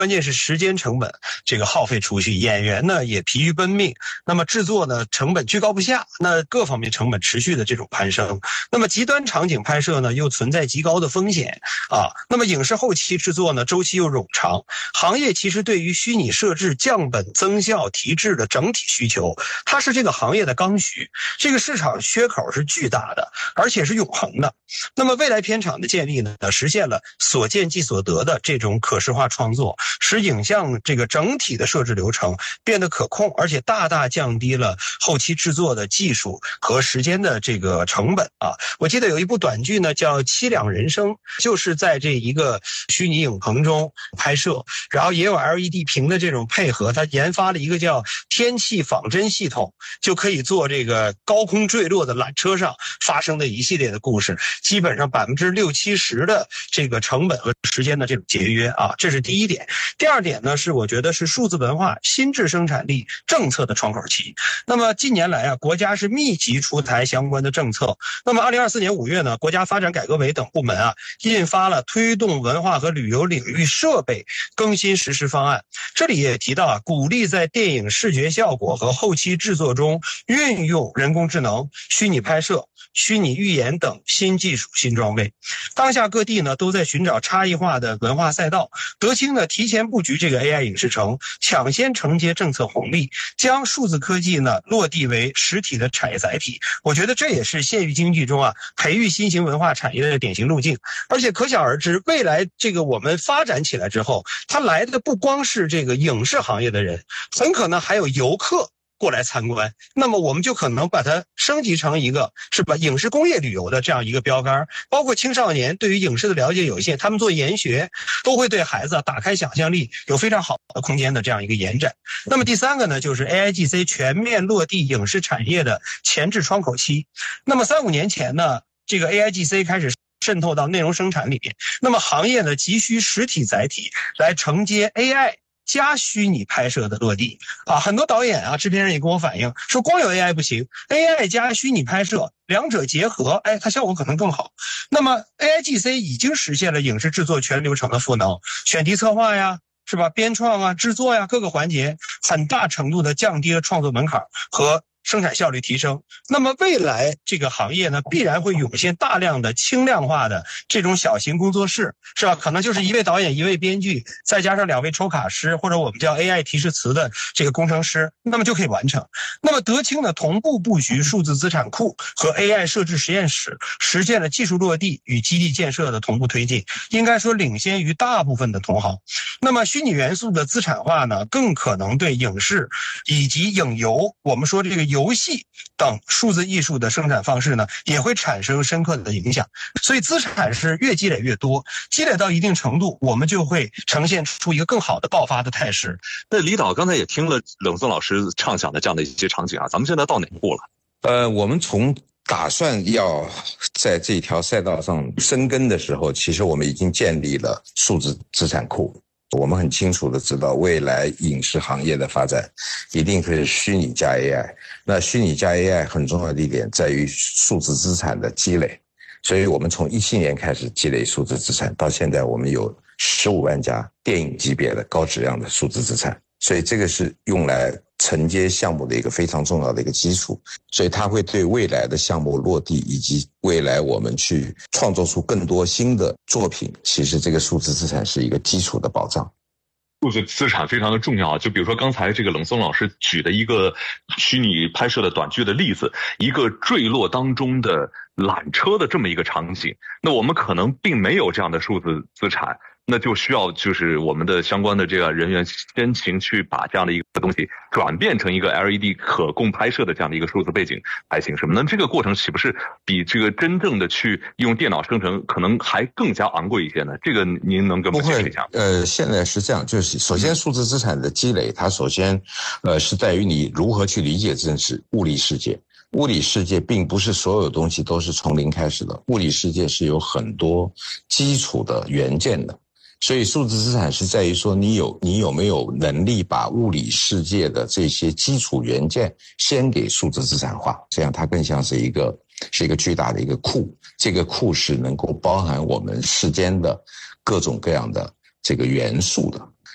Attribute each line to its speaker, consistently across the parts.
Speaker 1: 关键是时间成本这个耗费出去，演员呢也疲于奔命，那么制作呢成本居高不下，那各方面成本持续的这种攀升，那么极端场景拍摄呢又存在极高的风险啊，那么影视后期制作呢周期又冗长，行业其实对于虚拟设置降本增效提质的整体需求，它是这个行业的刚需，这个市场缺口是巨大的，而且是永恒的。那么未来片场的建立呢，实现了所见即所得的这种可视化创作，使影像这个整体的设置流程变得可控，而且大大降低了后期制作的技术和时间的这个成本啊。我记得有一部短剧呢叫《凄凉人生》，就是在这一个虚拟影棚中拍摄，然后也有 LED 屏的这种配合，它研发了一个叫天气仿真系统，就可以做这个高空坠落的缆车上发生的一系列的故事，基本上60-70%的这个成本和时间的这种节约啊，这是第一点。第二点呢，是我觉得是数字文化新质生产力政策的窗口期。那么近年来啊，国家是密集出台相关的政策。那么2024年5月呢，国家发展改革委等部门啊，印发了推动文化和旅游领域设备更新实施方案。这里也提到啊，鼓励在电影视觉效果和后期制作中运用人工智能、虚拟拍摄、虚拟预言等新技术新装备。当下各地呢都在寻找差异化的文化赛道，德清呢提前布局这个 AI 影视城，抢先承接政策红利，将数字科技呢落地为实体的产业载体。我觉得这也是县域经济中啊培育新型文化产业的典型路径。而且可想而知，未来这个我们发展起来之后，它来的不光是这个影视行业的人，很可能还有游客过来参观，那么我们就可能把它升级成一个是吧影视工业旅游的这样一个标杆。包括青少年对于影视的了解有限，他们做研学都会对孩子打开想象力，有非常好的空间的这样一个延展。那么第三个呢，就是 AIGC 全面落地影视产业的前置窗口期。那么3-5年前呢，这个 AIGC 开始渗透到内容生产里面，那么行业呢急需实体载体来承接 AI加虚拟拍摄的落地啊，很多导演啊、制片人也跟我反映说，光有 AI 不行 ，AI 加虚拟拍摄两者结合，它效果可能更好。那么 AIGC 已经实现了影视制作全流程的赋能，选题策划呀，是吧？编创啊、制作呀，各个环节很大程度的降低了创作门槛和生产效率提升。那么未来这个行业呢，必然会涌现大量的轻量化的这种小型工作室，是吧？可能就是一位导演、一位编剧，再加上2位抽卡师，或者我们叫 AI 提示词的这个工程师，那么就可以完成。那么德清呢，同步布局数字资产库和 AI 设置实验室，实现了技术落地与基地建设的同步推进，应该说领先于大部分的同行。那么虚拟元素的资产化呢，更可能对影视以及影游，我们说这个游戏等数字艺术的生产方式呢，也会产生深刻的影响。所以资产是越积累越多，积累到一定程度，我们就会呈现出一个更好的爆发的态势。
Speaker 2: 那李导刚才也听了冷松老师畅想的这样的一些场景啊，咱们现在到哪一步了？
Speaker 3: 我们从打算要在这条赛道上深耕的时候，其实我们已经建立了数字资产库。我们很清楚的知道，未来影视行业的发展一定会是虚拟加 AI。那虚拟加 AI 很重要的一点在于数字资产的积累，所以我们从17年开始积累数字资产，到现在我们有15万家电影级别的高质量的数字资产，所以这个是用来承接项目的一个非常重要的一个基础，所以它会对未来的项目落地以及未来我们去创作出更多新的作品，其实这个数字资产是一个基础的保障。
Speaker 2: 数字资产非常的重要，就比如说刚才这个冷松老师举的一个虚拟拍摄的短剧的例子，一个坠落当中的缆车的这么一个场景，那我们可能并没有这样的数字资产，那就需要就是我们的相关的这个人员先行去把这样的一个东西转变成一个 LED 可供拍摄的这样的一个数字背景才行，什么？那这个过程岂不是比这个真正的去用电脑生成可能还更加昂贵一些呢？这个您能跟我们解释一下？
Speaker 3: 现在是这样，就是首先数字资产的积累，它首先是在于你如何去理解这是物理世界。物理世界并不是所有东西都是从零开始的，物理世界是有很多基础的元件的。所以数字资产是在于说你有没有能力把物理世界的这些基础元件先给数字资产化，这样它更像是一个巨大的一个库，这个库是能够包含我们世间的各种各样的这个元素的。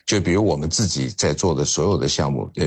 Speaker 3: 就比如我们自己在做的所有的项目，